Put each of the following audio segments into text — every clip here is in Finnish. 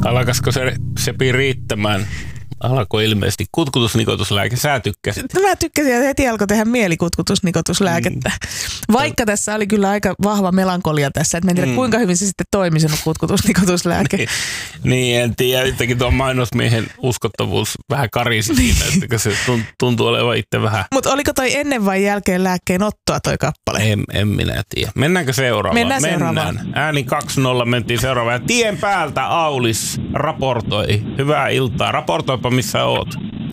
Alkaisiko se Sepi riittämään? Alkoi ilmeisesti kutkutusnikotuslääke. Sä tykkäsit. Mä tykkäsin, että heti alkoi tehdä mielikutkutusnikotuslääkettä. Vaikka tässä oli kyllä aika vahva melankolia tässä, että mä en tiedä kuinka hyvin se sitten toimi se kutkutusnikotuslääke. Niin, en tiedä. Jotenkin tuon mainosmiehen uskottavuus vähän karisi siitä, että se tuntuu olevan itse vähän. Mutta oliko toi ennen vai jälkeen lääkkeen ottoa toi kappale? En minä tiedä. Mennäänkö seuraavaan? Mennään. Ääni 2-0 mentiin seuraavaan. Ja tien päältä Aulis raportoi. Hyvää iltaa. Raportoipa missä oot.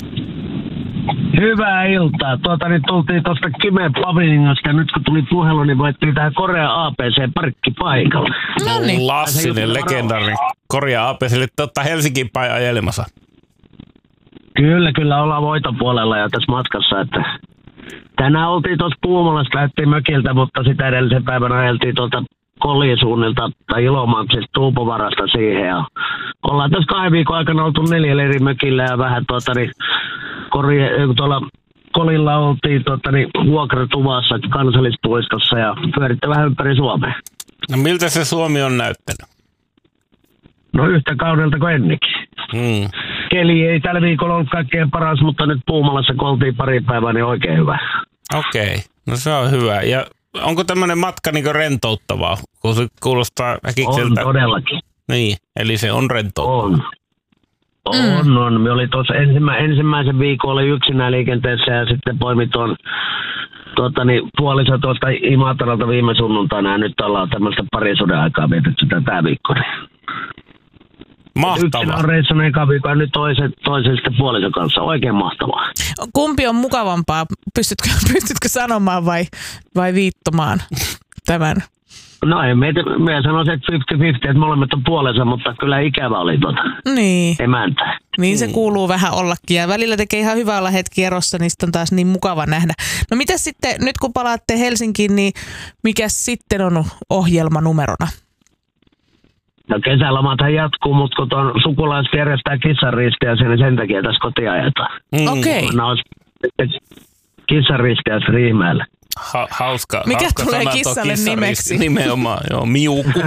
Hyvää iltaa. Niin tultiin tuosta Kymen Paviljonista ja nyt kun tuli puhelu, niin voittiin tähän Korea APC parkkipaikalle. No niin. Klassinen, legendaarinen Korea APC. Helsinkiin päin ajelemassa. Kyllä ollaan voitopuolella ja tässä matkassa. Että tänään oltiin tuossa Puumalasta, lähdettiin mökiltä, mutta sitä edellisen päivänä ajeltiin tuolta Koljisuunnilta tai Ilomantsista Tuupovarasta siihen. Ja ollaan tässä 2 viikon aikana oltu 4 eri mökillä ja vähän tuolla Kolilla oltiin vuokratuvassa kansallispuistossa ja pyöritte vähän ympäri Suomea. No miltä se Suomi on näyttänyt? No yhtä kaudelta kuin ennenkin. Keli ei tällä viikolla ollut kaikkein paras, mutta nyt Puumalassa kun oltiin pari päivää, niin oikein hyvä. Okei, no se on hyvä. Ja onko tämmöinen matka niin rentouttavaa, kun se kuulostaa äkikseltä? On todellakin. Niin, eli se on rentouttavaa. On. Me oli tuossa ensimmäisen viikon oli yksinään liikenteessä ja sitten poimin tuon puoliso tuosta Imatralta viime sunnuntaina ja nyt ollaan tämmöistä parisuuden aikaa vietetty tätä viikkoa. Mahtavaa. Yksinä on reissannut eka viikon ja nyt toisen sitten puolison kanssa. Oikein mahtavaa. Kumpi on mukavampaa? Pystytkö sanomaan vai viittomaan tämän? No ei, me sanoisin, että 50-50, että molemmat on puolensa, mutta kyllä ikävä oli niin. emäntä. Niin se kuuluu vähän ollakin ja välillä tekee ihan hyvä olla hetki erossa, niin sitten on taas niin mukava nähdä. No mitä sitten, nyt kun palaatte Helsinkiin, niin mikä sitten on ohjelmanumerona? No kesälomathan jatkuu, mutta kun tuon sukulaiset järjestää kissanristiäisiä, niin sen takia tässä kotiin ajetaan. Okei. No kissanristiäis Riihimäellä. Hauska. Mikä hauska tulee sana, kissalle nimeksi? Nimenomaan, joo, Miuku.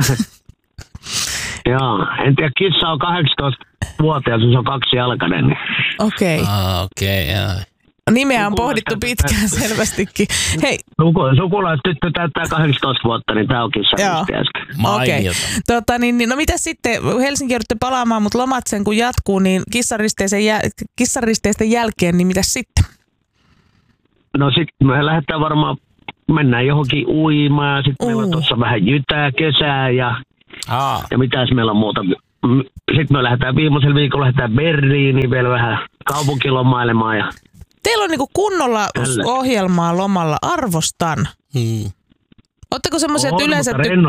Joo, en tiedä, kissa on 18-vuotias, se on 2-jalkainen. Niin. Okei. Okei. Nimeä on pohdittu pitkään selvästikin. Hei. Sukulaistyttö täyttää 18 vuotta, niin tämä on kissanristiäis. Okei. No mitä sitten, Helsinki joudutte palaamaan, mutta lomat sen kun jatkuu, niin kissaristeisten jälkeen, niin mitä sitten? No sitten me lähdetään varmaan, mennään johonkin uimaan, sitten meillä on tuossa vähän jytää kesää ja mitäs meillä on muuta. Sitten me lähdetään viimeisellä viikolla Berliiniin vielä vähän kaupunkilomailemaan. Ja teillä on niinku kunnolla ohjelmaa lomalla, arvostan. Ootteko semmoisia, että yleensä...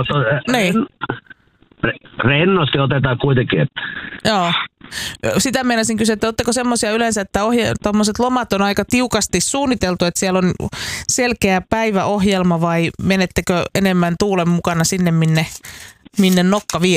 Rennosti otetaan kuitenkin. Että. Joo. Sitä meinasin kysyä, että ootteko semmoisia yleensä, että tommoset lomat on aika tiukasti suunniteltu, että siellä on selkeä päiväohjelma vai menettekö enemmän tuulen mukana sinne, minne nokka vie?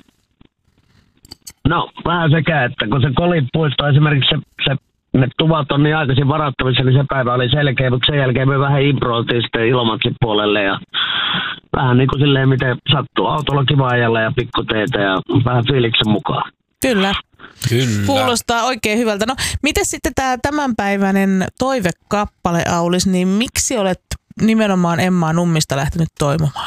No vähän sekä, että kun se Kolin-puisto esimerkiksi ne tuvat on niin aikaisin varattavissa, niin se päivä oli selkeä, mutta sen jälkeen me vähän improiltiin sitten Ilomantsin puolelle ja vähän niin kuin silleen, miten sattuu autolla kiva ajalla ja pikkuteitä ja vähän fiiliksen mukaan. Kyllä. Kuulostaa oikein hyvältä. No, miten sitten tämä tämänpäiväinen toivekappale, Aulis, niin miksi olet nimenomaan Emmaa Nummista lähtenyt toivomaan?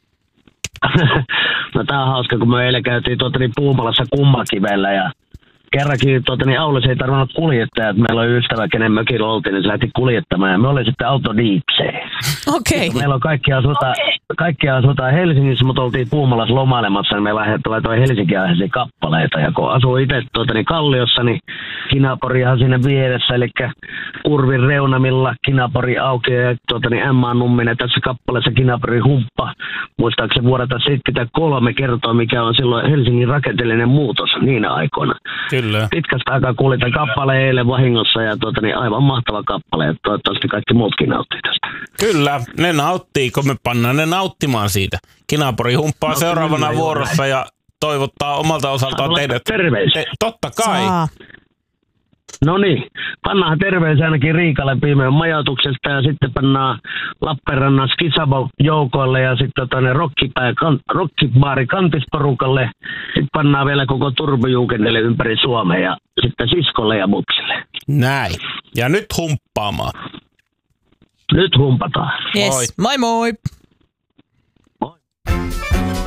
No tää on hauska, kun me eilen käytiin Puumalassa Kummakivellä ja kerrankin Aulis ei tarvinnut kuljettaa, että meillä oli ystävä, kenen mökillä oltiin, niin se lähti kuljettamaan ja me oli sitten autodiipseen. Okei. Meillä on kaikki asutaan Helsingissä, mutta oltiin Puumalassa lomailemassa, niin me laitoin Helsinki-aiheisia kappaleita. Ja kun asuu itse Kalliossa, niin Kinaporihan sinne vieressä, eli kurvin reunamilla Kinapori auki ja Emma Numminen tässä kappaleessa Kinaporin humppa. Muistaakseni vuodelta 73 kertoo, mikä on silloin Helsingin rakenteellinen muutos niinä aikoina. Kyllä. Pitkästä aikaa kuulin tämän kappaleen eilen vahingossa ja aivan mahtava kappale, ja toivottavasti kaikki muutkin nauttii tästä. Kyllä, ne nauttii, kun me pannaan ne nauttimaan siitä. Kinapori humppaa seuraavana kyllä, vuorossa ja toivottaa omalta osaltaan teidät. Terveisiä. Totta kai. No niin, pannaan terveisiä ainakin Riikalle Pimeän majoituksesta ja sitten pannaan Lappeenrannan Skisabo-joukoille ja sitten Rockibaari Kantisporukalle. Sitten pannaan vielä koko Turbojuukendelle ympäri Suomea ja sitten siskolle ja mupsille. Näin. Ja nyt humppaamaan. Nyt humpataan. Yes. Moi moi!